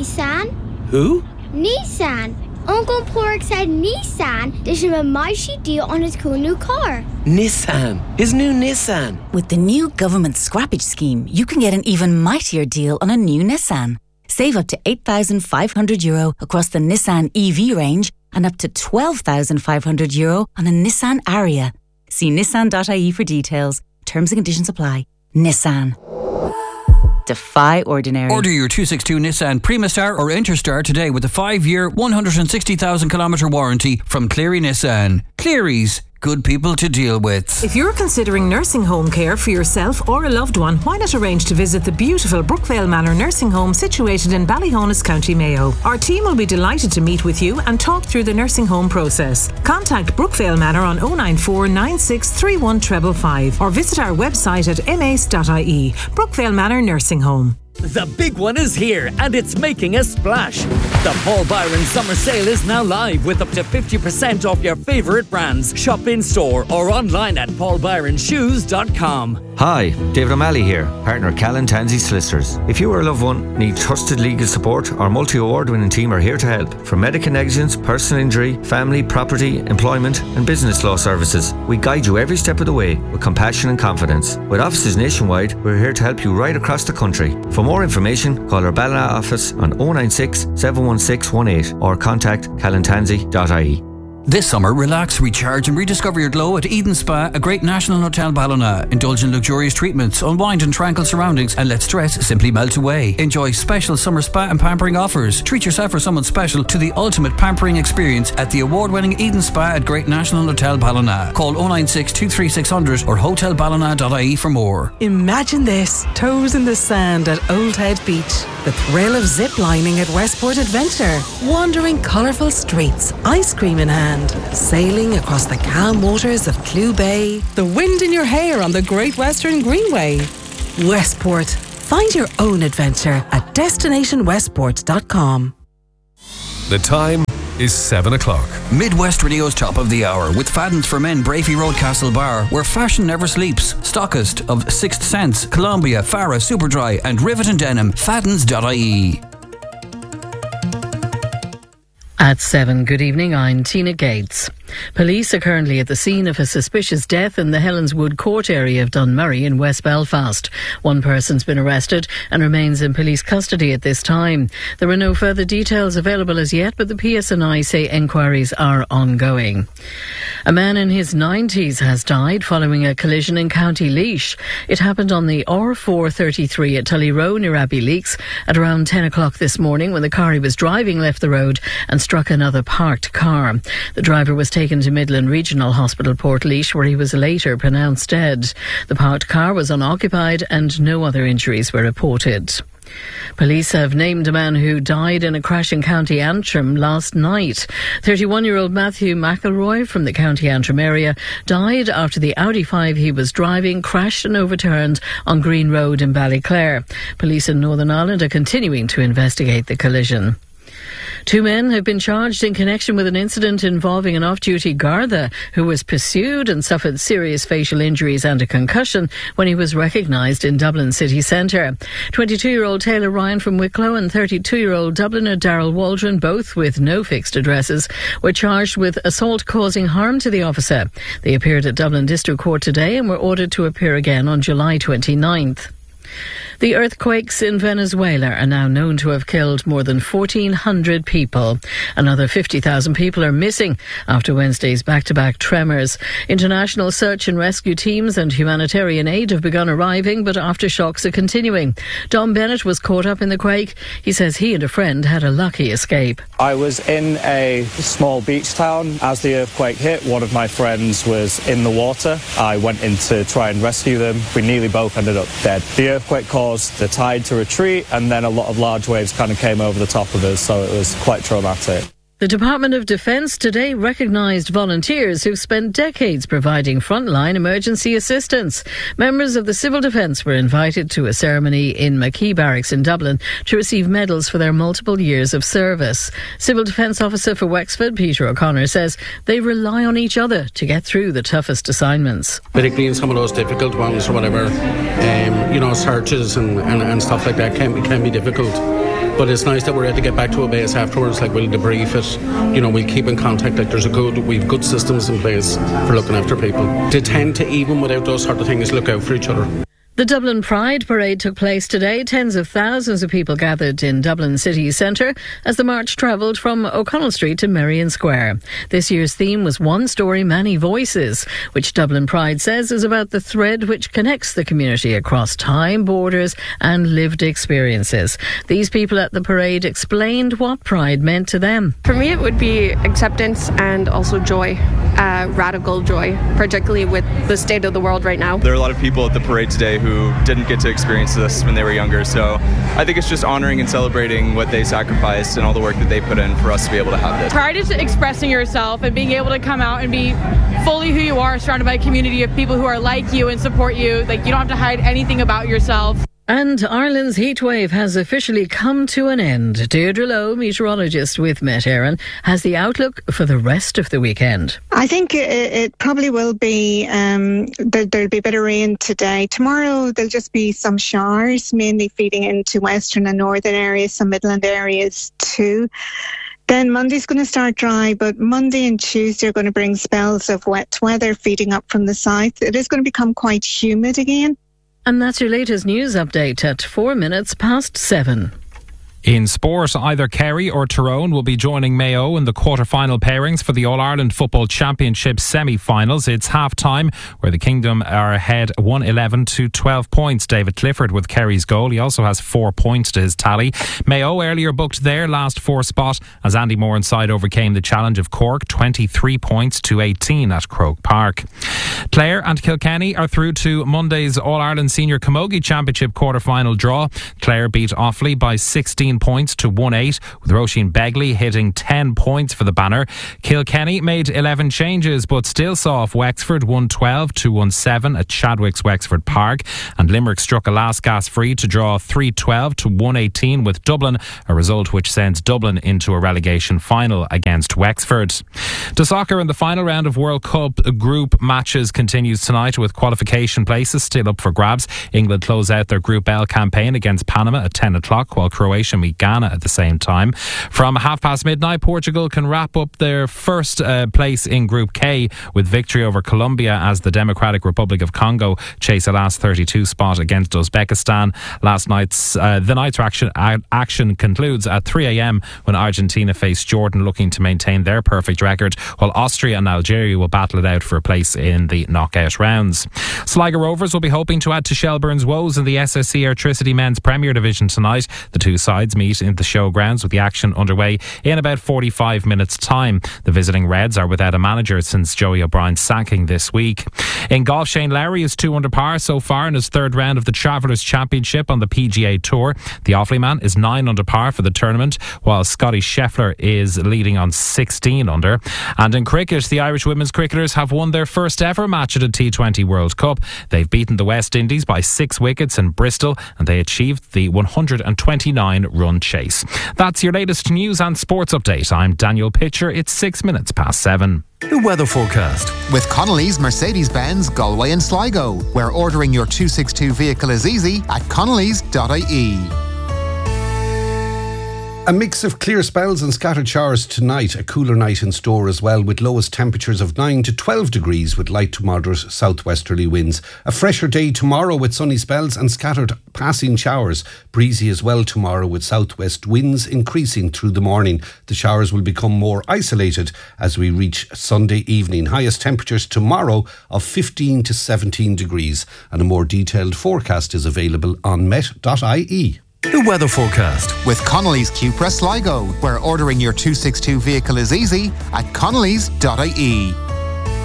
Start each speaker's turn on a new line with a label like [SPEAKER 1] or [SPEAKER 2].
[SPEAKER 1] Nissan.
[SPEAKER 2] Who?
[SPEAKER 1] Nissan. Uncle Pork said Nissan did him a mighty deal on his cool new car.
[SPEAKER 2] Nissan. His new Nissan.
[SPEAKER 3] With the new government scrappage scheme, you can get an even mightier deal on a new Nissan. Save up to €8,500 across the Nissan EV range and up to €12,500 on a Nissan Ariya. See nissan.ie for details. Terms and conditions apply. Nissan. Defy ordinary.
[SPEAKER 4] Order your 262 Nissan Primastar or Interstar today with a 5-year, 160,000-kilometre warranty from Cleary Nissan. Cleary's, good people to deal with.
[SPEAKER 5] If you're considering nursing home care for yourself or a loved one, why not arrange to visit the beautiful Brookvale Manor Nursing Home situated in Ballyhonus, County Mayo. Our team will be delighted to meet with you and talk through the nursing home process. Contact Brookvale Manor on 094 96 31 555 or visit our website at mace.ie. Brookvale Manor Nursing Home.
[SPEAKER 6] The big one is here and it's making a splash. The Paul Byron Summer Sale is now live with up to 50% off your favourite brands. Shop in store or online at paulbyronshoes.com.
[SPEAKER 7] Hi, David O'Malley here, partner Callan Tansey Solicitors. If you or a loved one need trusted legal support, our multi-award winning team are here to help. For medical negligence, personal injury, family, property, employment and business law services, we guide you every step of the way with compassion and confidence. With offices nationwide, we're here to help you right across the country. For more information, call our Ballina office on 096 716 18 or contact callantansey.ie.
[SPEAKER 4] This summer, relax, recharge and rediscover your glow at Eden Spa, a great national hotel Ballina. Indulge in luxurious treatments, unwind in tranquil surroundings and let stress simply melt away. Enjoy special summer spa and pampering offers. Treat yourself or someone special to the ultimate pampering experience at the award-winning Eden Spa at Great National Hotel Ballina. Call 096 23600 or hotelballina.ie for more.
[SPEAKER 8] Imagine this, toes in the sand at Old Head Beach. The thrill of zip-lining at Westport Adventure. Wandering colourful streets, ice cream in hand. Sailing across the calm waters of Clew Bay. The wind in your hair on the Great Western Greenway. Westport. Find your own adventure at destinationwestport.com.
[SPEAKER 9] The time is 7 o'clock.
[SPEAKER 4] Midwest Radio's Top of the Hour with Fadden's for Men, Brafey Road, Castle Bar, where fashion never sleeps. Stockist of Sixth Sense, Columbia, Farah, Superdry and Rivet and Denim. Faddens.ie.
[SPEAKER 10] At 7, good evening, I'm Tina Gates. Police are currently at the scene of a suspicious death in the Helenswood Court area of Dunmurry in West Belfast. One person's been arrested and remains in police custody at this time. There are no further details available as yet, but the PSNI say enquiries are ongoing. A man in his 90s has died following a collision in County Laois. It happened on the R433 at Tully Row near Abbey Leaks at around 10 o'clock this morning when the car he was driving left the road and struck another parked car. The driver was taken to Midland Regional Hospital, Portlaoise, where he was later pronounced dead. The parked car was unoccupied and no other injuries were reported. Police have named a man who died in a crash in County Antrim last night. 31-year-old Matthew McElroy from the County Antrim area died after the Audi 5 he was driving crashed and overturned on Green Road in Ballyclare. Police in Northern Ireland are continuing to investigate the collision. 2 men have been charged in connection with an incident involving an off-duty Garda who was pursued and suffered serious facial injuries and a concussion when he was recognised in Dublin city centre. 22-year-old Taylor Ryan from Wicklow and 32-year-old Dubliner Darrell Waldron, both with no fixed addresses, were charged with assault causing harm to the officer. They appeared at Dublin District Court today and were ordered to appear again on July 29th. The earthquakes in Venezuela are now known to have killed more than 1,400 people. Another 50,000 people are missing after Wednesday's back-to-back tremors. International search and rescue teams and humanitarian aid have begun arriving, but aftershocks are continuing. Don Bennett was caught up in the quake. He says he and a friend had a lucky escape.
[SPEAKER 11] I was in a small beach town. As the earthquake hit, one of my friends was in the water. I went in to try and rescue them. We nearly both ended up dead. The earthquake caused the tide to retreat, and then a lot of large waves kind of came over the top of us, so it was quite traumatic.
[SPEAKER 10] The Department of Defence today recognised volunteers who've spent decades providing frontline emergency assistance. Members of the Civil Defence were invited to a ceremony in Mackay Barracks in Dublin to receive medals for their multiple years of service. Civil Defence Officer for Wexford, Peter O'Connor, says they rely on each other to get through the toughest assignments.
[SPEAKER 12] Particularly in some of those difficult ones or whatever, searches and stuff like that can be difficult. But it's nice that we're able to get back to a base afterwards. Like, we'll debrief it, you know, we'll keep in contact. Like, we've good systems in place for looking after people. They tend to, even without those sort of things, look out for each other.
[SPEAKER 10] The Dublin Pride Parade took place today. Tens of thousands of people gathered in Dublin city centre as the march travelled from O'Connell Street to Merrion Square. This year's theme was One Story, Many Voices, which Dublin Pride says is about the thread which connects the community across time, borders and lived experiences. These people at the parade explained what Pride meant to them.
[SPEAKER 13] For me, it would be acceptance and also joy, radical joy, particularly with the state of the world right now.
[SPEAKER 14] There are a lot of people at the parade today who didn't get to experience this when they were younger, so I think it's just honouring and celebrating what they sacrificed and all the work that they put in for us to be able to have this.
[SPEAKER 15] Pride is expressing yourself and being able to come out and be fully who you are, surrounded by a community of people who are like you and support you. Like, you don't have to hide anything about yourself.
[SPEAKER 10] And Ireland's heatwave has officially come to an end. Deirdre Lowe, meteorologist with Met Éireann, has the outlook for the rest of the weekend.
[SPEAKER 16] I think it probably will be, there'll be a bit of rain today. Tomorrow there'll just be some showers, mainly feeding into western and northern areas, some midland areas too. Then Monday's going to start dry, but Monday and Tuesday are going to bring spells of wet weather feeding up from the south. It is going to become quite humid again.
[SPEAKER 10] And that's your latest news update at 7:04.
[SPEAKER 17] In sport, either Kerry or Tyrone will be joining Mayo in the quarter-final pairings for the All-Ireland Football Championship semi-finals. It's half-time, where the Kingdom are ahead 1-11 to 12 points. David Clifford with Kerry's goal. He also has 4 points to his tally. Mayo earlier booked their last 4 spot as Andy Morenside overcame the challenge of Cork, 23 points to 18 at Croke Park. Clare and Kilkenny are through to Monday's All-Ireland Senior Camogie Championship quarter-final draw. Clare beat Offaly by 16 points to 1-8, with Roisin Begley hitting 10 points for the banner. Kilkenny made 11 changes but still saw off Wexford 112 to 17 at Chadwick's Wexford Park, and Limerick struck a last gasp free to draw 312 to 118 with Dublin, a result which sends Dublin into a relegation final against Wexford. To soccer, in the final round of World Cup group matches continues tonight, with qualification places still up for grabs. England close out their Group L campaign against Panama at 10 o'clock, while Croatia meet Ghana at the same time. From midnight, Portugal can wrap up their first place in Group K with victory over Colombia as the Democratic Republic of Congo chase a last 32 spot against Uzbekistan. The night's action concludes at 3 a.m. when Argentina face Jordan, looking to maintain their perfect record, while Austria and Algeria will battle it out for a place in the knockout rounds. Sligo Rovers will be hoping to add to Shelbourne's woes in the SSE Airtricity Men's Premier Division tonight. The two sides meet in the showgrounds, with the action underway in about 45 minutes time. The visiting Reds are without a manager since Joey O'Brien's sacking this week. In golf, Shane Lowry is 2 under par so far in his third round of the Travellers Championship on the PGA Tour. The Offaly man is 9 under par for the tournament, while Scotty Scheffler is leading on 16 under. And in cricket, the Irish women's cricketers have won their first ever match at a T20 World Cup. They've beaten the West Indies by 6 wickets in Bristol, and they achieved the 129-run chase. That's your latest news and sports update. I'm Daniel Pitcher. It's 7:06.
[SPEAKER 18] The weather forecast with Connolly's Mercedes-Benz Galway and Sligo, where ordering your 262 vehicle is easy at connellys.ie.
[SPEAKER 19] A mix of clear spells and scattered showers tonight. A cooler night in store as well, with lowest temperatures of 9 to 12 degrees with light to moderate southwesterly winds. A fresher day tomorrow with sunny spells and scattered passing showers. Breezy as well tomorrow with southwest winds increasing through the morning. The showers will become more isolated as we reach Sunday evening. Highest temperatures tomorrow of 15 to 17 degrees. And a more detailed forecast is available on met.ie.
[SPEAKER 18] The weather forecast with Connolly's Cupra Sligo, where ordering your 262 vehicle is easy at connellys.ie.